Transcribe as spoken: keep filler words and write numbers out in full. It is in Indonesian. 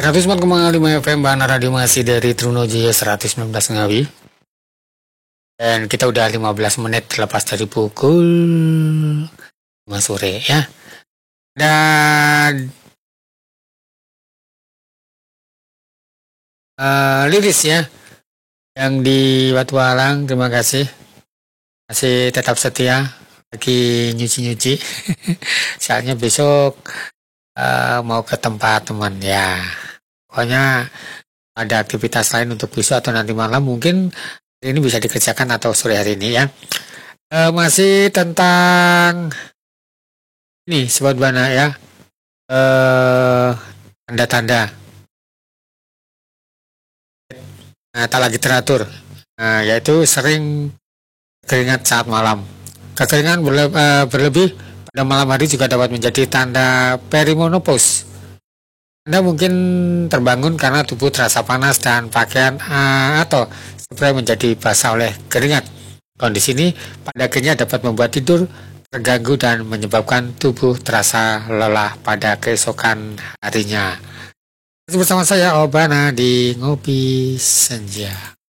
seratus empat koma lima F M Bana Radio masih dari Trunojoyo seratus sembilan belas Ngawi. Dan kita udah lima belas menit lepas dari pukul lima sore ya. Dan uh, Liris ya yang di Batu Alang, terima kasih masih tetap setia lagi nyuci-nyuci. Soalnya besok uh, mau ke tempat teman ya. Pokoknya ada aktivitas lain untuk besok atau nanti malam, mungkin ini bisa dikerjakan atau sore hari ini ya. Uh, masih tentang ini sobat Bana ya. Uh, tanda-tanda nah, tak lagi teratur, nah, yaitu sering keringat saat malam. Kekeringan berle- uh, berlebih pada malam hari juga dapat menjadi tanda perimenopause. Anda mungkin terbangun karena tubuh terasa panas dan pakaian uh, atau spray menjadi basah oleh keringat. Kondisi ini pada akhirnya dapat membuat tidur terganggu dan menyebabkan tubuh terasa lelah pada keesokan harinya. Bersama saya Obana di Ngopi Senja.